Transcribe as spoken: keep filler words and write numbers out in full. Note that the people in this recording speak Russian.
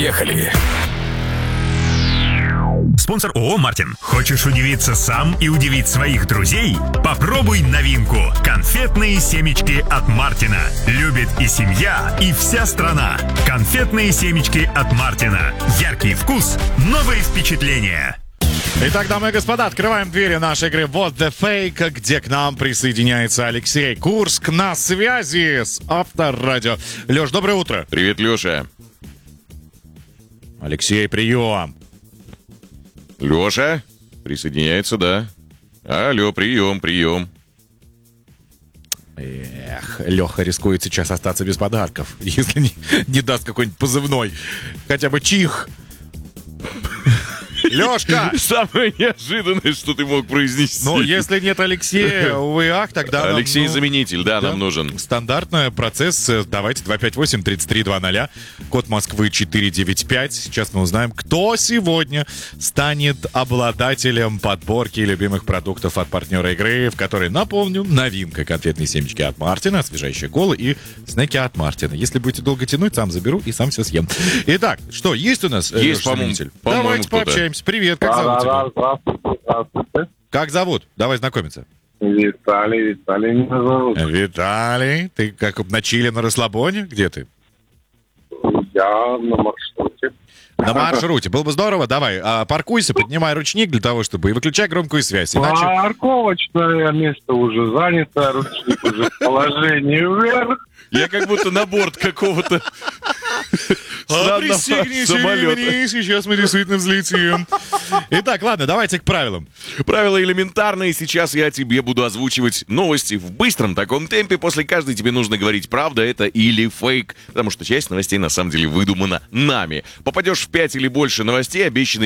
Поехали! Спонсор ООО «Мартин». Хочешь удивиться сам и удивить своих друзей? Попробуй новинку. Конфетные семечки от Мартина. Любит и семья, и вся страна. Конфетные семечки от Мартина. Яркий вкус, новые впечатления. Итак, дамы и господа, открываем двери нашей игры What the Fake, где к нам присоединяется Алексей Курск на связи с Авторадио. Леш, доброе утро. Привет, Леша. Алексей, прием. Леша присоединяется, да. Алло, прием, прием. Эх, Леха рискует сейчас остаться без подарков, если не, не даст какой-нибудь позывной. Хотя бы чих. Лешка! Самое неожиданное, что ты мог произнести. Ну, если нет Алексея, увы, ах, тогда нам, Алексей-заменитель, да, да, нам нужен. Стандартный процесс. Давайте два пять восемь тридцать три двадцать, код Москвы четыре девять пять. Сейчас мы узнаем, кто сегодня станет обладателем подборки любимых продуктов от партнера игры, в которой, напомню, новинка: конфетные семечки от Мартина, освежающая кола и снеки от Мартина. Если будете долго тянуть, сам заберу и сам все съем. Итак, что, есть у нас Есть, Леша, по-моему, заменитель? по-моему, Давайте кто-то. пообщаемся. Привет, как зовут тебя? Да, здравствуйте, здравствуйте. Как зовут? Давай знакомиться. Виталий, Виталий меня зовут. Виталий, ты как на чиле, на расслабоне? Где ты? Я на маршруте. На маршруте. Было бы здорово. Давай, а, паркуйся, поднимай ручник для того, чтобы... И выключай громкую связь. Иначе... Парковочное место уже занято, ручник уже в положении вверх. Я как будто на борт какого-то А пристегнись, ремни, сейчас мы действительно взлетим. Итак, ладно, давайте к правилам. Правила элементарные. Сейчас я тебе буду озвучивать новости в быстром таком темпе. После каждой тебе нужно говорить, правда это или фейк. Потому что часть новостей на самом деле выдумана нами. Попадешь в пять или больше новостей, обещанные